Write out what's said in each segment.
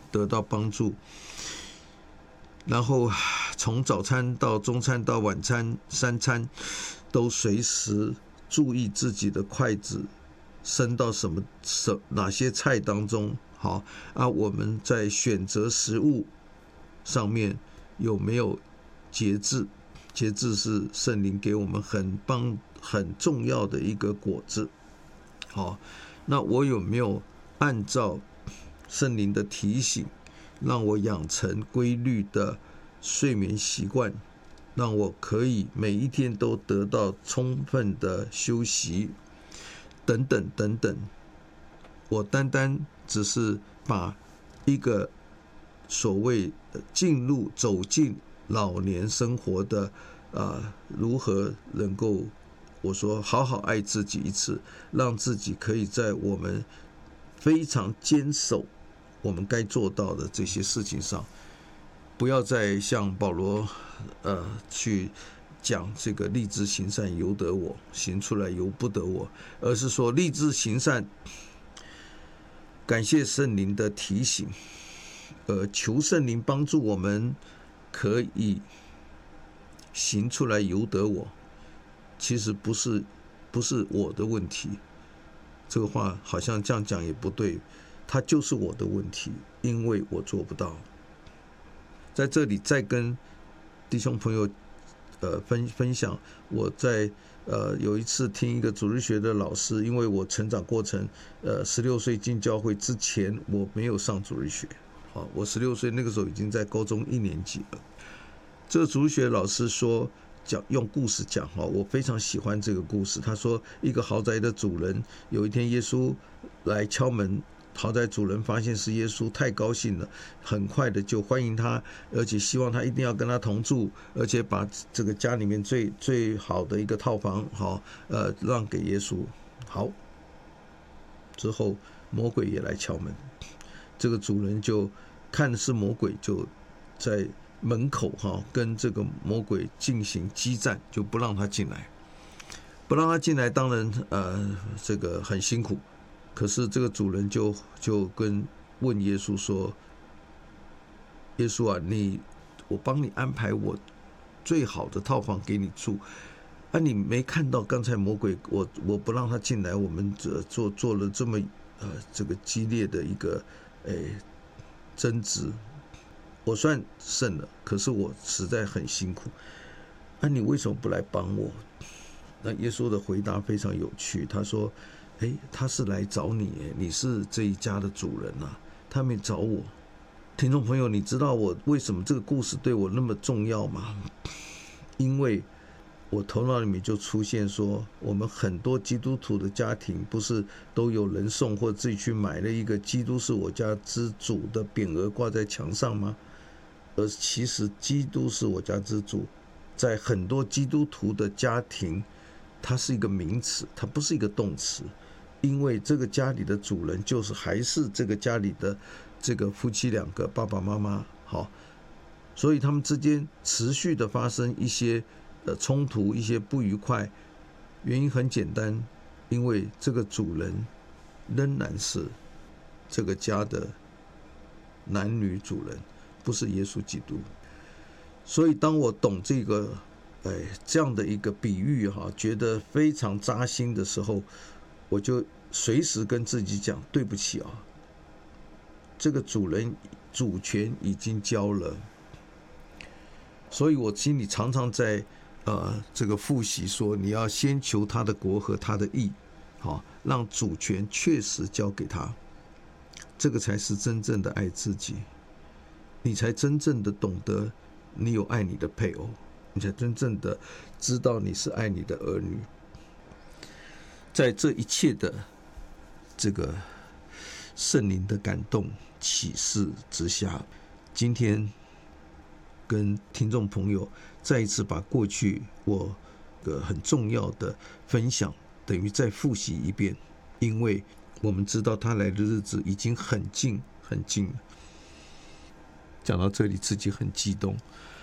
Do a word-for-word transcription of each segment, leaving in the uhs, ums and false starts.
得到帮助。然后从早餐到中餐到晚餐三餐，都随时注意自己的筷子伸到什么什哪些菜当中。好啊，我们在选择食物上面有没有节制？节制是圣灵给我们很棒很重要的一个果子。好，那我有没有按照圣灵的提醒，让我养成规律的睡眠习惯，让我可以每一天都得到充分的休息，等等等等。我单单只是把一个所谓进入走进老年生活的呃，如何能够我说好好爱自己一次，让自己可以在我们非常坚守我们该做到的这些事情上，不要再像保罗呃去讲这个立志行善由得我，行出来由不得我，而是说立志行善，感谢圣灵的提醒，呃，求圣灵帮助我们可以行出来由得我。其实不是不是我的问题，这个话好像这样讲也不对，它就是我的问题，因为我做不到。在这里再跟弟兄朋友呃分分享，我在呃有一次听一个主日学的老师，因为我成长过程，呃十六岁进教会之前我没有上主日学，好，我十六岁那个时候已经在高中一年级了。这个主日学老师说，讲用故事讲哈，我非常喜欢这个故事。他说，一个豪宅的主人，有一天耶稣来敲门，豪宅主人发现是耶稣，太高兴了，很快的就欢迎他，而且希望他一定要跟他同住，而且把这个家里面最最好的一个套房，好，呃，让给耶稣。好，之后魔鬼也来敲门，这个主人就看是魔鬼，就在门口哈跟这个魔鬼进行激战，就不让他进来，不让他进来，当然呃这个很辛苦。可是这个主人就就跟问耶稣说：“耶稣啊，你我帮你安排我最好的套房给你住，啊，你没看到刚才魔鬼我我不让他进来，我们做做了这么呃这个激烈的一个诶争执。”我算胜了，可是我实在很辛苦。啊，你为什么不来帮我？那耶稣的回答非常有趣，他说：“哎，他是来找你，你是这一家的主人啊，他没找我。”听众朋友，你知道我为什么这个故事对我那么重要吗？因为我头脑里面就出现说，我们很多基督徒的家庭不是都有人送或自己去买了一个基督是我家之主的匾额挂在墙上吗？而其实基督是我家之主，在很多基督徒的家庭，它是一个名词，它不是一个动词，因为这个家里的主人就是还是这个家里的这个夫妻两个，爸爸妈妈，好，所以他们之间持续的发生一些呃冲突，一些不愉快，原因很简单，因为这个主人仍然是这个家的男女主人，不是耶稣基督。所以当我懂这个哎这样的一个比喻哈，觉得非常扎心的时候，我就随时跟自己讲，对不起啊，这个主人主权已经交了。所以我心里常常在呃这个复习说，你要先求他的国和他的义，好，让主权确实交给他，这个才是真正的爱自己，你才真正的懂得你有爱你的配偶，你才真正的知道你是爱你的儿女。在这一切的这个圣灵的感动启示之下，今天跟听众朋友再一次把过去我个很重要的分享等于再复习一遍，因为我们知道他来的日子已经很近很近了。讲到这里自己很激动，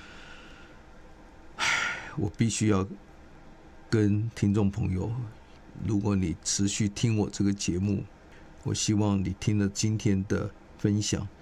我必须要跟听众朋友，如果你持续听我这个节目，我希望你听了今天的分享，